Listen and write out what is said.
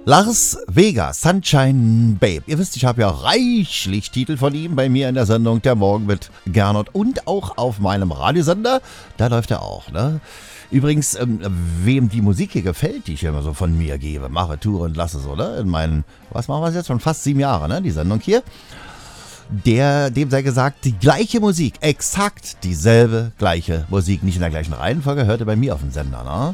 Lars Vega, Sunshine Babe. Ihr wisst, ich habe ja reichlich Titel von ihm bei mir in der Sendung Der Morgen mit Gernot und auch auf meinem Radiosender. Da läuft er auch, ne? Übrigens, wem die Musik hier gefällt, die ich immer so von mir gebe, mache, tue und lasse so, ne? In meinen, was machen wir jetzt? Schon fast 7 Jahre, ne? Die Sendung hier. Dem sei gesagt, die gleiche Musik, exakt dieselbe gleiche Musik, nicht in der gleichen Reihenfolge, hört ihr bei mir auf dem Sender, ne?